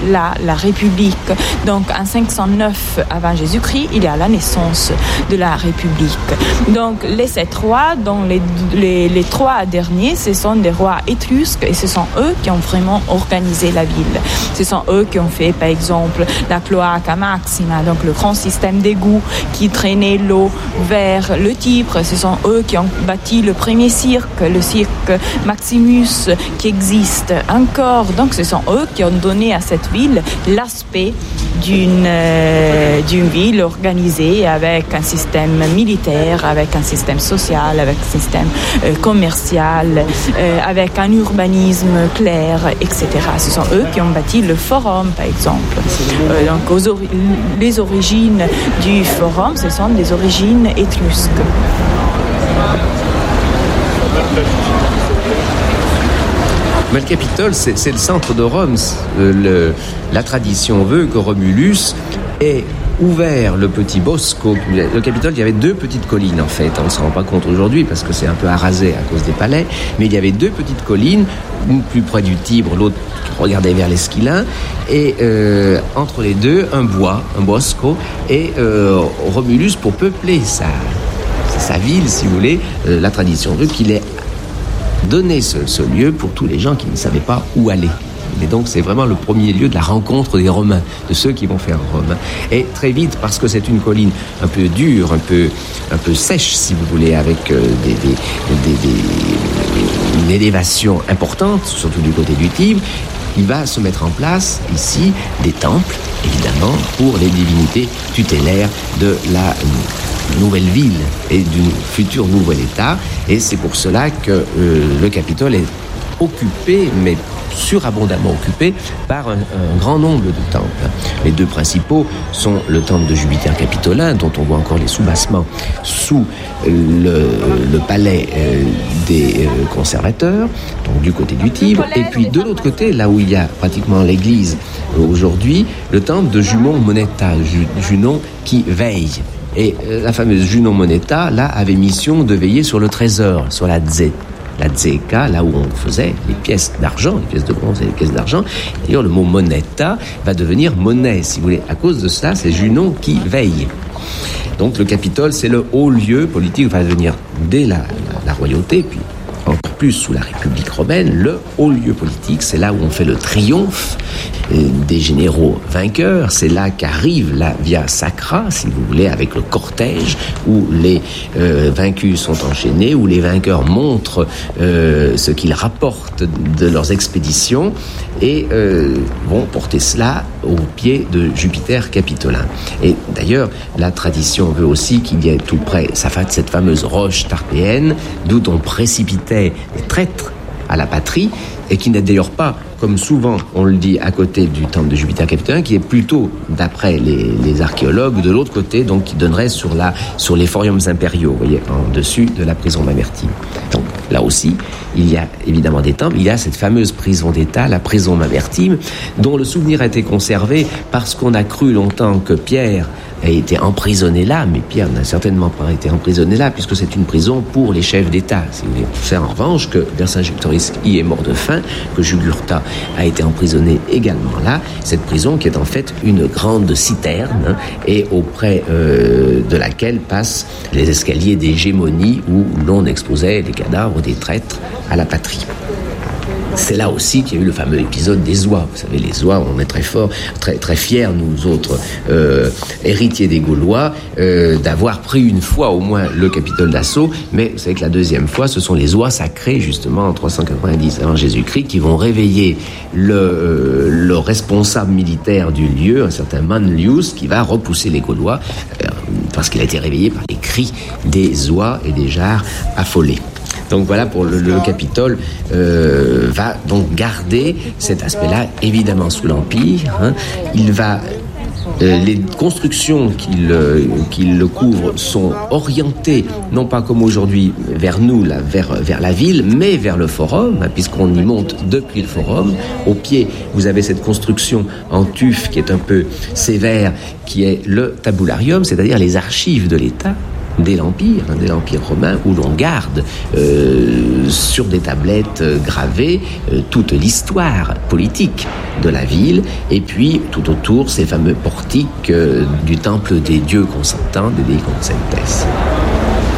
là la République. Donc en 509 avant Jésus-Christ, il y a la naissance de la République. Donc les 7 rois, dont les 3 derniers, ce sont des rois étrusques et ce sont eux qui ont vraiment organisé la ville. Ce sont eux qui ont fait par exemple la Cloaca Maxima, donc le grand système d'égout qui traînait l'eau vers le Tibre. Ce sont eux qui ont bâti le premier cirque, le cirque Maximus qui existe encore. Donc ce sont eux qui ont donné à cette ville l'aspect d'une ville organisée avec un système militaire, avec un système social, avec un système commercial, avec un urbanisme clair, etc. Ce sont eux qui ont bâti le forum, par exemple. Donc les origines du forum, ce sont des origines étrusques. Mais le Capitole, c'est le centre de Rome. La tradition veut que Romulus ait ouvert le petit Bosco. Le Capitole, il y avait 2 petites collines en fait. On ne se rend pas compte aujourd'hui parce que c'est un peu arasé à cause des palais. Mais il y avait 2 petites collines, une plus près du Tibre, l'autre qui regardait vers l'Esquilin. Et entre les deux, un bois, un Bosco. Et Romulus, pour peupler sa ville, si vous voulez, la tradition veut qu'il ait donné ce lieu pour tous les gens qui ne savaient pas où aller. Et donc c'est vraiment le premier lieu de la rencontre des Romains, de ceux qui vont faire Rome. Et très vite, parce que c'est une colline un peu dure, un peu sèche, si vous voulez, avec une élévation importante, surtout du côté du Tibre, il va se mettre en place ici des temples, évidemment, pour les divinités tutélaires de la nouvelle ville et du futur nouvel État. Et c'est pour cela que le Capitole est occupé, mais surabondamment occupé par un grand nombre de temples. Les 2 principaux sont le temple de Jupiter Capitolin, dont on voit encore les soubassements sous le palais des conservateurs, donc du côté du Tibre, et puis de l'autre côté, là où il y a pratiquement l'église aujourd'hui, le temple de Junon Moneta, Junon qui veille. Et la fameuse Junon Moneta, là, avait mission de veiller sur le trésor, sur la Zeka, là où on faisait les pièces d'argent, les pièces de bronze et les pièces d'argent. D'ailleurs, le mot moneta va devenir monnaie, si vous voulez. À cause de cela, c'est Junon qui veille. Donc le Capitole, c'est le haut lieu politique, va devenir dès la royauté, puis encore plus sous la République romaine, le haut lieu politique. C'est là où on fait le triomphe des généraux vainqueurs. C'est là qu'arrive la Via Sacra, si vous voulez, avec le cortège où les vaincus sont enchaînés, où les vainqueurs montrent ce qu'ils rapportent de leurs expéditions et vont porter cela au pied de Jupiter Capitolin. Et d'ailleurs, la tradition veut aussi qu'il y ait tout près cette fameuse roche tarpéenne, d'où on précipitait des traîtres à la patrie, et qui n'est d'ailleurs pas, comme souvent on le dit, à côté du temple de Jupiter Capitolin, qui est plutôt, d'après les archéologues, de l'autre côté, donc qui donnerait sur les foriums impériaux, vous voyez, en dessus de la prison Mamertine. Donc là aussi, il y a évidemment des temples. Il y a cette fameuse prison d'État, la prison Mamertine, dont le souvenir a été conservé parce qu'on a cru longtemps que Pierre a été emprisonné là, mais Pierre n'a certainement pas été emprisonné là, puisque c'est une prison pour les chefs d'État. Si vous voulez. C'est en revanche que Vercingétorix est mort de faim, que Jugurtha a été emprisonné également là. Cette prison qui est en fait une grande citerne, et auprès de laquelle passent les escaliers d'hégémonie où l'on exposait les cadavres des traîtres à la patrie. C'est là aussi qu'il y a eu le fameux épisode des oies. Vous savez, les oies, on est très forts, très, très fiers, nous autres héritiers des Gaulois, d'avoir pris une fois au moins le Capitole d'assaut. Mais vous savez que la deuxième fois, ce sont les oies sacrées, justement, en 390 avant Jésus-Christ, qui vont réveiller le responsable militaire du lieu, un certain Manlius, qui va repousser les Gaulois, parce qu'il a été réveillé par les cris des oies et des jarres affolés. Donc voilà, pour le Capitole va donc garder cet aspect-là, évidemment sous l'Empire. Il va les constructions qui le couvrent sont orientées, non pas comme aujourd'hui vers nous, là, vers la ville, mais vers le forum, puisqu'on y monte depuis le forum. Au pied, vous avez cette construction en tuf qui est un peu sévère, qui est le tabularium, c'est-à-dire les archives de l'État. dès l'Empire romain, où l'on garde sur des tablettes gravées toute l'histoire politique de la ville, et puis tout autour ces fameux portiques du temple des dieux consentants, des Dei Consentes.